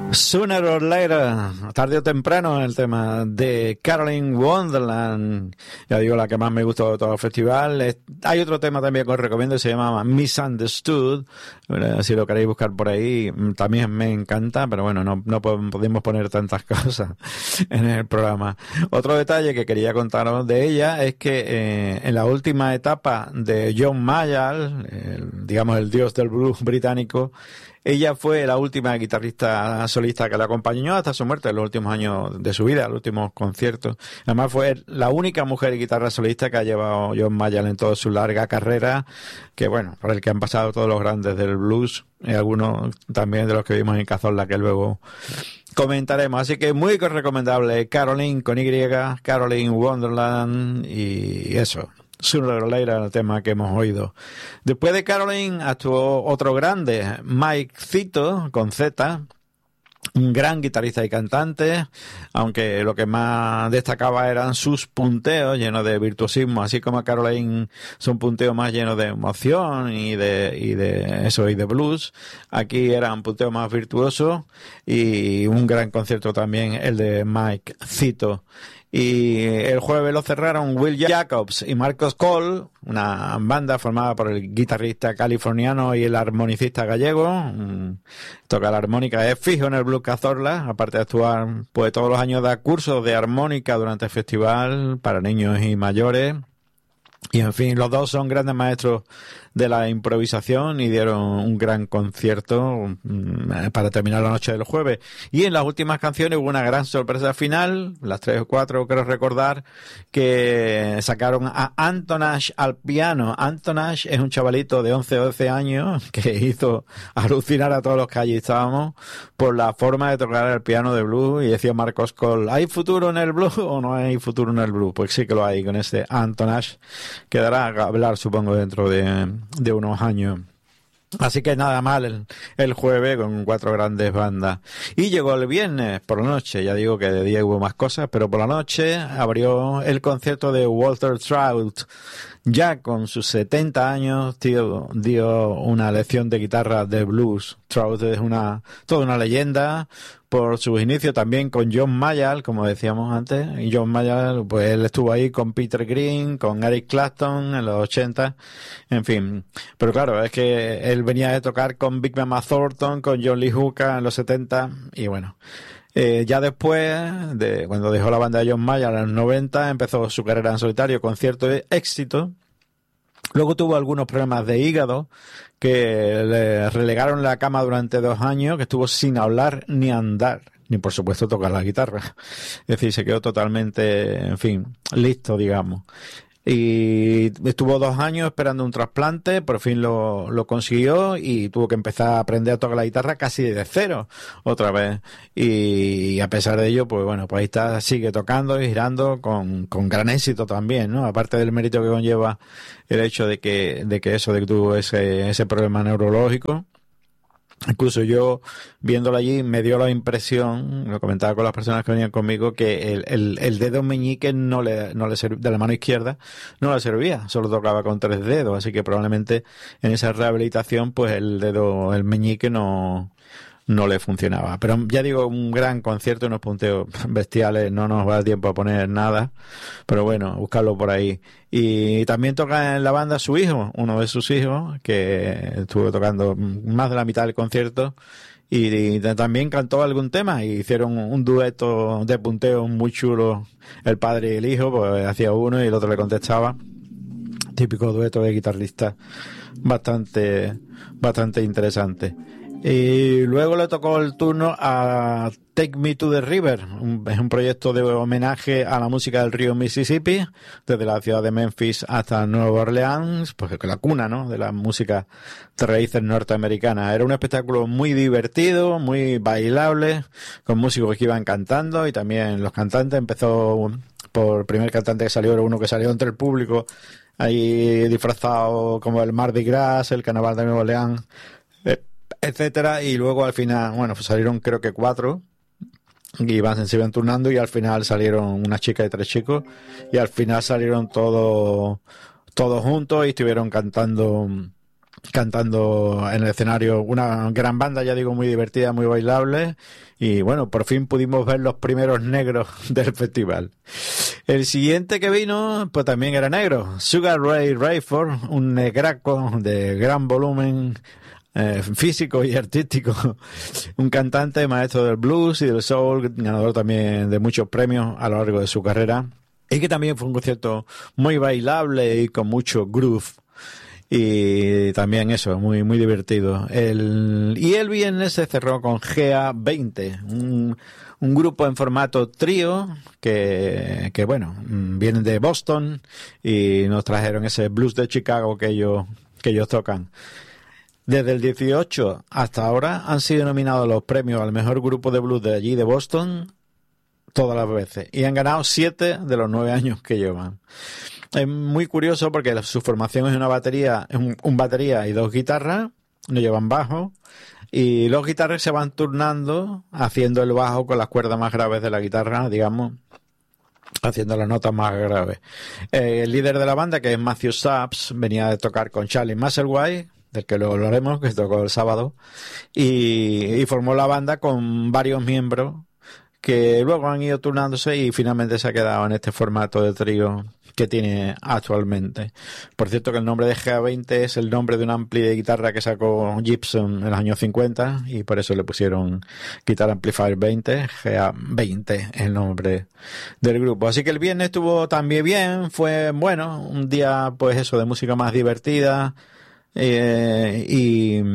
Sooner or later, tarde o temprano, el tema de Caroline Wonderland, ya digo, la que más me gustó de todo el festival. Hay otro tema también que os recomiendo, se llama Misunderstood, si lo queréis buscar por ahí, también me encanta, pero bueno, no podemos poner tantas cosas en el programa. Otro detalle que quería contaros de ella es que en la última etapa de John Mayall, digamos el dios del blues británico, ella fue la última guitarrista solista que la acompañó hasta su muerte en los últimos años de su vida, los últimos conciertos. Además fue la única mujer guitarra solista que ha llevado John Mayall en toda su larga carrera, que bueno, por el que han pasado todos los grandes del blues, y algunos también de los que vimos en Cazorla, que luego comentaremos. Así que muy recomendable, Caroline con Y, Caroline Wonderland, y eso. Sooner or later, el tema que hemos oído. Después de Caroline actuó otro grande, Mike Zito, con Z, un gran guitarrista y cantante, aunque lo que más destacaba eran sus punteos llenos de virtuosismo, así como Caroline son punteos más llenos de emoción y de blues. Aquí eran punteos más virtuosos y un gran concierto también el de Mike Zito. Y el jueves lo cerraron Will Jacobs y Marcos Cole, una banda formada por el guitarrista californiano y el armonicista gallego. Toca la armónica, es fijo en el Blues Cazorla, aparte de actuar, pues todos los años da cursos de armónica durante el festival para niños y mayores. Y en fin, los dos son grandes maestros de la improvisación y dieron un gran concierto para terminar la noche del jueves. Y en las últimas canciones hubo una gran sorpresa final, las 3 o 4 quiero recordar, que sacaron a Antonash al piano. Antonash es un chavalito de 11 o 12 años que hizo alucinar a todos los que allí estábamos por la forma de tocar el piano de blues. Y decía Marcos Cole, ¿hay futuro en el blues o no hay futuro en el blues? Pues sí que lo hay con este Antonash, que dará a hablar supongo dentro de unos años. Así que nada mal el jueves con 4 grandes bandas. Y llegó el viernes por la noche, ya digo que de día hubo más cosas, pero por la noche abrió el concierto de Walter Trout. Ya con sus 70 años, tío, dio una lección de guitarra de blues. Trout es toda una leyenda por sus inicios también con John Mayall, como decíamos antes. Y John Mayall, pues él estuvo ahí con Peter Green, con Eric Clapton en los 80, en fin. Pero claro, es que él venía de tocar con Big Mama Thornton, con John Lee Hooker en los 70, y bueno. Ya después, cuando dejó la banda de John Mayall en los 90, empezó su carrera en solitario con cierto éxito. Luego tuvo algunos problemas de hígado que le relegaron la cama durante 2 años, que estuvo sin hablar ni andar, ni por supuesto tocar la guitarra. Es decir, se quedó totalmente, en fin, listo, digamos. Y estuvo 2 años esperando un trasplante, por fin lo consiguió y tuvo que empezar a aprender a tocar la guitarra casi desde cero otra vez. Y a pesar de ello, pues bueno, pues ahí está, sigue tocando y girando con gran éxito también, ¿no? Aparte del mérito que conlleva el hecho de que tuvo ese problema neurológico. Incluso yo, viéndolo allí, me dio la impresión, lo comentaba con las personas que venían conmigo, que el dedo meñique no le servía, de la mano izquierda, no le servía, solo tocaba con 3 dedos, así que probablemente en esa rehabilitación, pues el meñique no le funcionaba. Pero ya digo, un gran concierto, unos punteos bestiales, no nos va a dar tiempo a poner nada, pero bueno, buscarlo por ahí. Y también toca en la banda su hijo, uno de sus hijos, que estuvo tocando más de la mitad del concierto, y también cantó algún tema, y hicieron un dueto de punteo muy chulo, el padre y el hijo, pues hacía uno y el otro le contestaba. Típico dueto de guitarrista, bastante interesante. Y luego le tocó el turno a Take Me to the River, es un proyecto de homenaje a la música del río Mississippi, desde la ciudad de Memphis hasta Nueva Orleans, pues la cuna, ¿no?, de la música de raíces norteamericanas. Era un espectáculo muy divertido, muy bailable, con músicos que iban cantando y también los cantantes. Empezó por el primer cantante que salió, era uno que salió entre el público, ahí disfrazado como el Mardi Gras, el Carnaval de Nueva Orleans, etcétera, y luego al final, bueno, pues salieron creo que 4 y se iban turnando, y al final salieron una chica y 3 chicos, y al final salieron todos juntos y estuvieron cantando cantando en el escenario, una gran banda, ya digo, muy divertida, muy bailable, y bueno, por fin pudimos ver los primeros negros del festival. El siguiente que vino, pues también era negro, Sugar Ray Rayford, un negraco de gran volumen físico y artístico, un cantante, maestro del blues y del soul, ganador también de muchos premios a lo largo de su carrera, y que también fue un concierto muy bailable y con mucho groove. Y también eso, muy muy divertido. Y el viernes se cerró con GA20, un grupo en formato trío que bueno, vienen de Boston y nos trajeron ese blues de Chicago que ellos tocan. Desde el 18 hasta ahora han sido nominados a los premios al mejor grupo de blues de allí de Boston todas las veces y han ganado 7 de los 9 años que llevan. Es muy curioso porque su formación es una batería, un batería y 2 guitarras, no llevan bajo, y los guitarras se van turnando haciendo el bajo con las cuerdas más graves de la guitarra, digamos, haciendo las notas más graves. El líder de la banda, que es Matthew Stubbs, venía de tocar con Charlie Musselwhite, del que luego hablaremos, que tocó el sábado, y formó la banda con varios miembros que luego han ido turnándose y finalmente se ha quedado en este formato de trío que tiene actualmente. Por cierto que el nombre de GA20 es el nombre de un ampli de guitarra que sacó Gibson en los años 50 y por eso le pusieron Guitar Amplifier 20, GA20 es el nombre del grupo. Así que el viernes estuvo también bien, fue bueno, un día pues eso de música más divertida. Y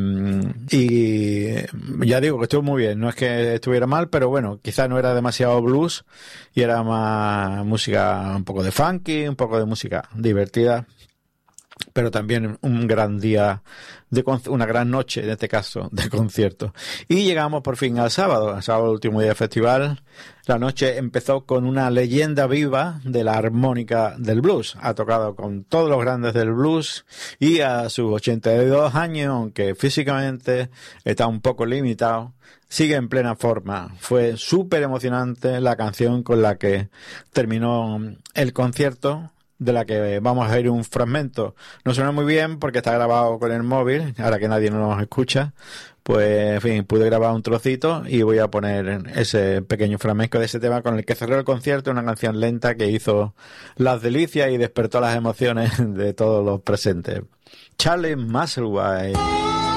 ya digo que estuvo muy bien, no es que estuviera mal, pero bueno, quizá no era demasiado blues y era más música, un poco de funky, un poco de música divertida, pero también un gran día, una gran noche en este caso de concierto. Y llegamos por fin al sábado, el último día del festival. La noche empezó con una leyenda viva de la armónica del blues. Ha tocado con todos los grandes del blues y a sus 82 años, aunque físicamente está un poco limitado, sigue en plena forma. Fue súper emocionante la canción con la que terminó el concierto, de la que vamos a oír un fragmento. No suena muy bien porque está grabado con el móvil, ahora que nadie nos escucha, pues en fin, pude grabar un trocito y voy a poner ese pequeño fragmento de ese tema con el que cerró el concierto, una canción lenta que hizo las delicias y despertó las emociones de todos los presentes. Charlie Musselwhite.